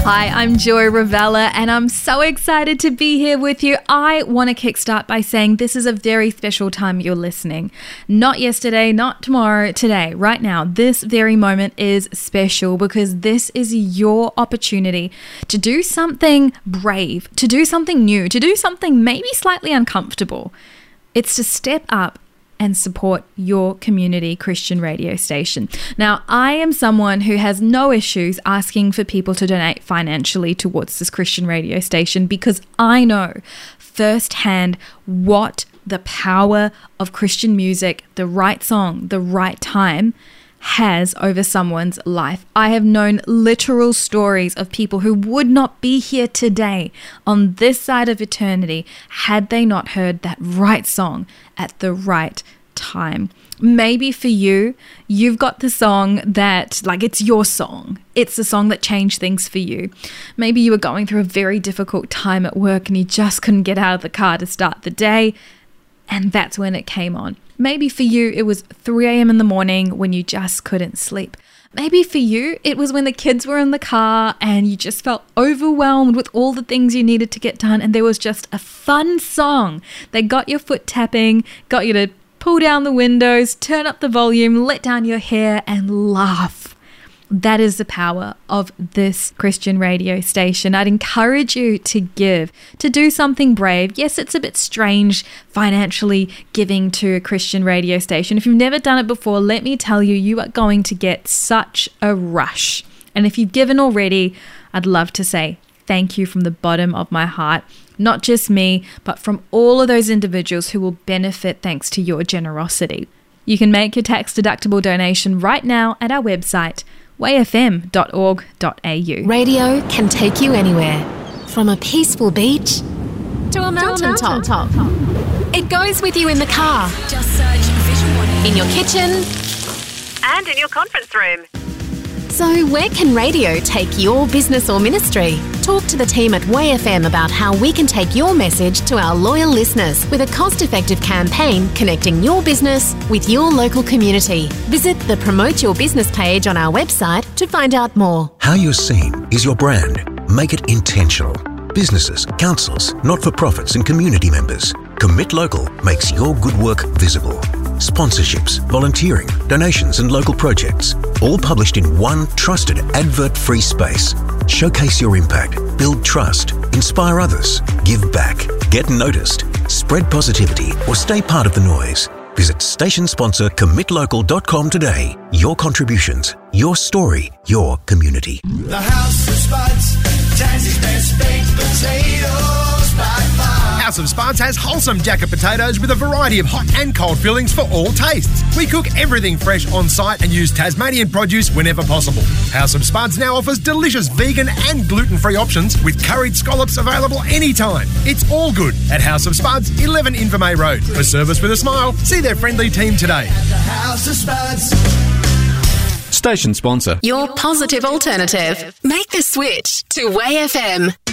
Hi, I'm Joy Ravella and I'm so excited to be here with you. I want to kickstart by saying this is a very special time you're listening. Not yesterday, not tomorrow, today, right now. This very moment is special because this is your opportunity to do something brave, to do something new, to do something maybe slightly uncomfortable. It's to step up and support your community Christian radio station. Now, I am someone who has no issues asking for people to donate financially towards this Christian radio station because I know firsthand what the power of Christian music, the right song, the right time, has over someone's life. I have known literal stories of people who would not be here today on this side of eternity had they not heard that right song at the right time. Maybe for you, you've got the song that, like, it's your song. It's the song that changed things for you. Maybe you were going through a very difficult time at work and you just couldn't get out of the car to start the day, and that's when it came on. Maybe for you, it was 3 a.m. in the morning when you just couldn't sleep. Maybe for you, it was when the kids were in the car and you just felt overwhelmed with all the things you needed to get done, and there was just a fun song that got your foot tapping, got you to pull down the windows, turn up the volume, let down your hair, and laugh. That is the power of this Christian radio station. I'd encourage you to give, to do something brave. Yes, it's a bit strange financially giving to a Christian radio station. If you've never done it before, let me tell you, you are going to get such a rush. And if you've given already, I'd love to say thank you from the bottom of my heart. Not just me, but from all of those individuals who will benefit thanks to your generosity. You can make your tax-deductible donation right now at our website, wayfm.org.au. Radio can take you anywhere, from a peaceful beach to a mountaintop. It goes with you in the car, Just search Vision 1 in your kitchen, and in your conference room. So where can radio take your business or ministry? Talk to the team at WayFM about how we can take your message to our loyal listeners with a cost-effective campaign connecting your business with your local community. Visit the Promote Your Business page on our website to find out more. How you're seen is your brand. Make it intentional. Businesses, councils, not-for-profits and community members. Commit Local makes your good work visible. Sponsorships, volunteering, donations and local projects, all published in one trusted advert-free space. Showcase your impact, build trust, inspire others, give back, get noticed, spread positivity or stay part of the noise. Visit station sponsor commitlocal.com today. Your contributions, your story, your community. The House of Spuds, Tassie's best baked potatoes by far. House of Spuds has wholesome jacket potatoes with a variety of hot and cold fillings for all tastes. We cook everything fresh on site and use Tasmanian produce whenever possible. House of Spuds now offers delicious vegan and gluten-free options with curried scallops available anytime. It's all good at House of Spuds, 11 Invermay Road. For service with a smile, see their friendly team today. The House of Spuds. Station sponsor. Your positive alternative. Make the switch to WayFM.